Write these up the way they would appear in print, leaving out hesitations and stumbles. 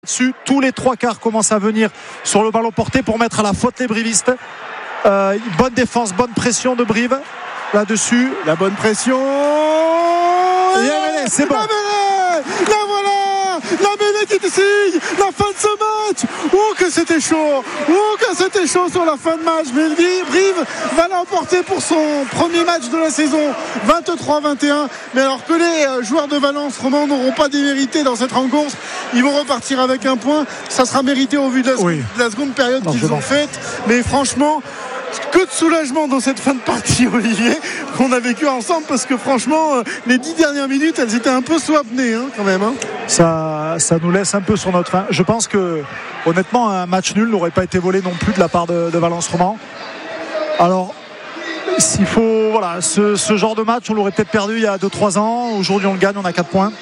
Dessus, tous les trois quarts commencent à venir sur le ballon porté pour mettre à la faute les brivistes. Bonne défense, bonne pression de Brive là-dessus. La bonne pression. C'est bon. La voilà, la mêlée qui signe la fin de ce match. Oh que c'était chaud, sur la fin de match. Mais Brive va l'emporter pour son premier match de la saison, 23-21. Mais alors que les joueurs de Valence romand n'auront pas démérité dans cette rencontre, ils vont repartir avec un point. Ça sera mérité au vu de la seconde période qu'ils ont faite. Mais franchement, que de soulagement dans cette fin de partie, Olivier, qu'on a vécu ensemble, parce que franchement les 10 dernières minutes elles étaient un peu sous apnée quand même. Ça nous laisse un peu sur notre fin. Je pense que honnêtement un match nul n'aurait pas été volé non plus de la part de Valence romand. Alors s'il faut, ce genre de match on l'aurait peut-être perdu il y a 2-3 ans. Aujourd'hui on le gagne, on a 4 points.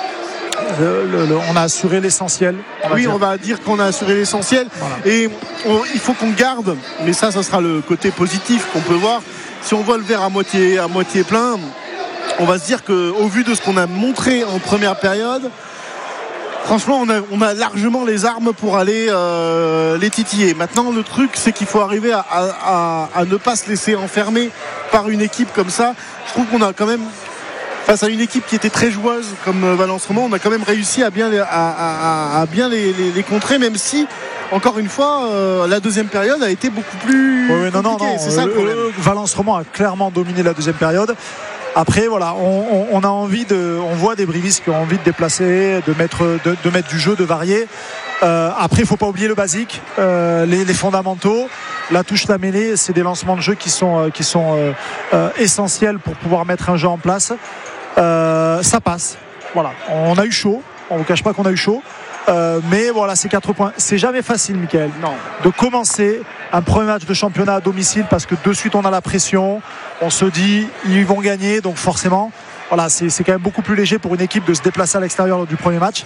On a assuré l'essentiel. On va dire qu'on a assuré l'essentiel. Et il faut qu'on garde, mais ça sera le côté positif qu'on peut voir. Si on voit le verre à moitié plein, on va se dire qu'au vu de ce qu'on a montré en première période, franchement on a largement les armes pour aller les titiller. Maintenant le truc c'est qu'il faut arriver à ne pas se laisser enfermer par une équipe comme ça. Je trouve qu'on a quand même, face à une équipe qui était très joueuse comme Valence romand, on a quand même réussi à bien les contrer, même si encore une fois la deuxième période a été beaucoup plus compliquée. C'est ça le problème. Valence romand a clairement dominé la deuxième période. Après on a envie on voit des brivistes qui ont envie de déplacer, de mettre du jeu, de varier. Après il faut pas oublier le basique, les fondamentaux. La touche, la mêlée, c'est des lancements de jeu qui sont essentiels pour pouvoir mettre un jeu en place. Ça passe. On a eu chaud. On ne vous cache pas qu'on a eu chaud. Mais c'est 4 points. C'est jamais facile, Mickaël, de commencer un premier match de championnat à domicile, parce que de suite on a la pression. On se dit ils vont gagner, donc forcément c'est quand même beaucoup plus léger pour une équipe de se déplacer à l'extérieur lors du premier match.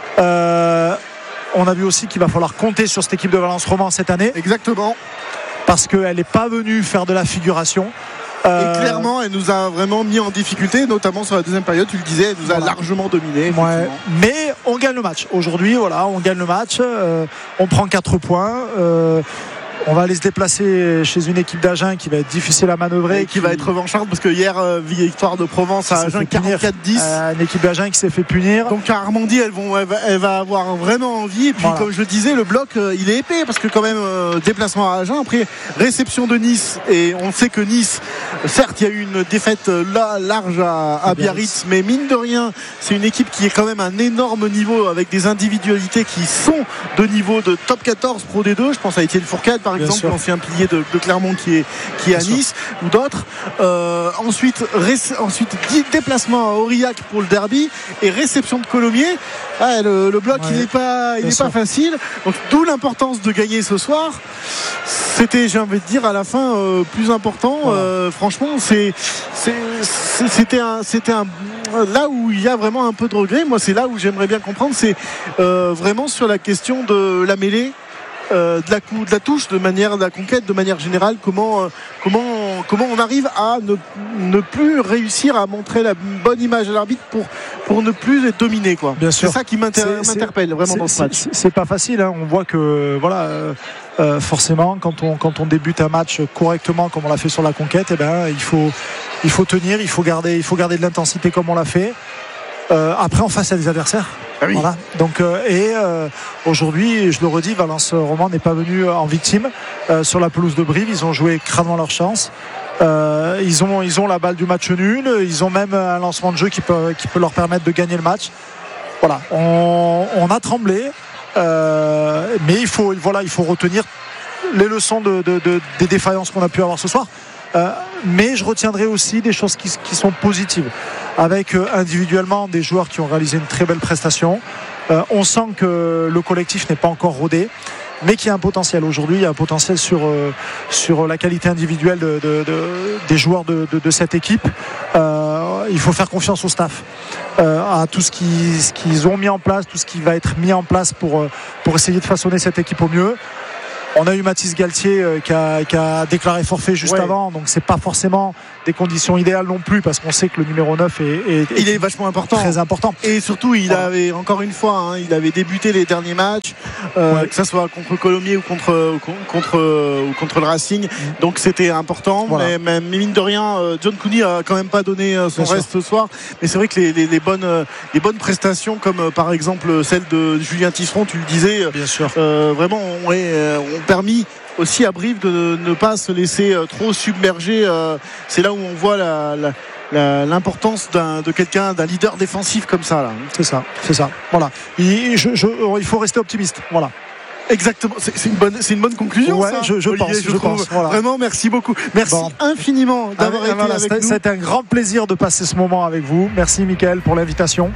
On a vu aussi qu'il va falloir compter sur cette équipe de Valence romand cette année. Exactement. Parce qu'elle n'est pas venue faire de la figuration. Et clairement, elle nous a vraiment mis en difficulté, notamment sur la deuxième période. Tu le disais, elle nous a largement dominé. Ouais. Mais on gagne le match. Aujourd'hui, on gagne le match. On prend 4 points. On va aller se déplacer chez une équipe d'Agen qui va être difficile à manœuvrer. Et qui va être revancharde, parce que hier, victoire de Provence à Agen 44-10. Une équipe d'Agen qui s'est fait punir. Donc à Armandie, elle va avoir vraiment envie. Et puis comme je disais, le bloc il est épais, parce que quand même déplacement à Agen, après réception de Nice. Et on sait que Nice, certes il y a eu une défaite large à Biarritz, mais mine de rien c'est une équipe qui est quand même un énorme niveau, avec des individualités qui sont de niveau de top 14 Pro D2. Je pense à Étienne Fourcade par exemple, l'ancien pilier de Clermont qui est à Nice, ou d'autres. Ensuite déplacement à Aurillac pour le derby, et réception de Colomiers. Le bloc il n'est pas facile, donc d'où l'importance de gagner ce soir. C'était, j'ai envie de dire, à la fin plus important. Franchement c'était un là où il y a vraiment un peu de regret. Moi c'est là où j'aimerais bien comprendre, c'est vraiment sur la question de la mêlée, de la touche, de la conquête de manière générale. Comment on arrive à ne plus réussir à montrer la bonne image à l'arbitre pour ne plus être dominé, quoi. Bien sûr. C'est ça qui m'interpelle vraiment dans ce match. C'est pas facile, On voit que forcément quand on débute un match correctement comme on l'a fait sur la conquête, il faut tenir, il faut garder de l'intensité comme on l'a fait. Après en face à des adversaires. Oui. Donc aujourd'hui, je le redis, Valence romand n'est pas venu en victime sur la pelouse de Brive. Ils ont joué crânement leur chance. Ils ont la balle du match nul. Ils ont même un lancement de jeu qui peut leur permettre de gagner le match. On a tremblé, mais il faut retenir les leçons des défaillances qu'on a pu avoir ce soir. Mais je retiendrai aussi des choses qui sont positives, avec individuellement des joueurs qui ont réalisé une très belle prestation. On sent que le collectif n'est pas encore rodé, mais qu'il y a un potentiel. Aujourd'hui, il y a un potentiel sur la qualité individuelle des joueurs de cette équipe. Il faut faire confiance au staff, à tout ce qu'ils ont mis en place, tout ce qui va être mis en place pour essayer de façonner cette équipe au mieux. On a eu Mathis Galtier qui a déclaré forfait juste avant, donc c'est pas forcément des conditions idéales non plus, parce qu'on sait que le numéro 9 est vachement important, très important. Et surtout il avait encore une fois il avait débuté les derniers matchs, que ça soit contre Colomiers ou contre le Racing, donc c'était important. Mais mine de rien, John Cooney a quand même pas donné son reste ce soir, mais c'est vrai que les bonnes prestations, comme par exemple celle de Julien Tisserand, tu le disais, bien sûr, vraiment ont permis aussi à Brive de ne pas se laisser trop submerger. C'est là où on voit l'importance d'un leader défensif comme ça là. C'est ça. Voilà. Il faut rester optimiste. Voilà. Exactement, c'est une bonne conclusion. Ouais, ça, je pense. Voilà. Vraiment, merci beaucoup. Merci infiniment d'avoir été avec nous. C'était un grand plaisir de passer ce moment avec vous. Merci Mickaël pour l'invitation.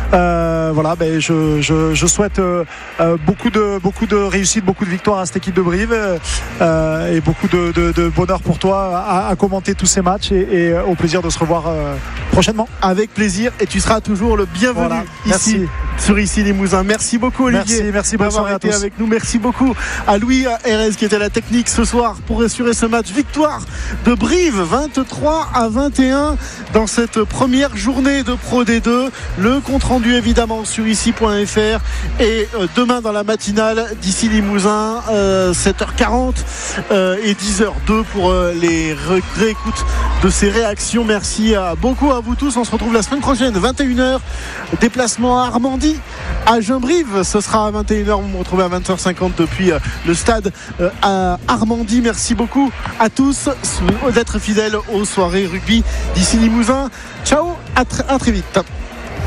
Je souhaite beaucoup de réussite, beaucoup de victoires à cette équipe de Brive et beaucoup de bonheur pour toi à commenter tous ces matchs et au plaisir de se revoir prochainement. Avec plaisir, et tu seras toujours le bienvenu ici sur Ici Limousin. Merci beaucoup Olivier. Merci d'avoir été avec nous. Merci beaucoup à Louis Erez qui était à la technique ce soir pour assurer ce match. Victoire de Brive 23-21 dans cette première journée de Pro D2. Le compte rendu évidemment sur ici.fr et demain dans la matinale d'Ici Limousin 7h40 et 10h02 pour les réécoutes de ces réactions. Merci beaucoup à vous tous. On se retrouve la semaine prochaine 21h, déplacement à Armandie, à Jeun-Brive. Ce sera à 21h. Vous me retrouvez à 20h50 depuis le stade à Armandie. Merci beaucoup à tous d'être fidèles aux soirées rugby d'Ici Limousin. Ciao, à très vite.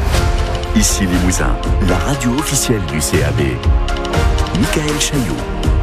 Ici Limousin, la radio officielle du CAB. Michael Chailloux.